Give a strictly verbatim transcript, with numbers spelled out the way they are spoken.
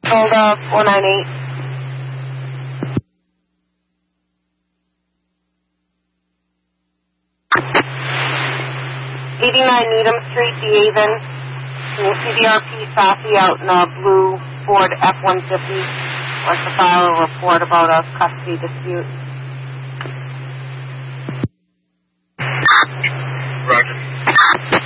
Hold up, four nine eight. eighty-nine Needham Street, The Haven. C D R P Sassy out in a blue Ford F one fifty. Wants to file a report about a custody dispute. Roger.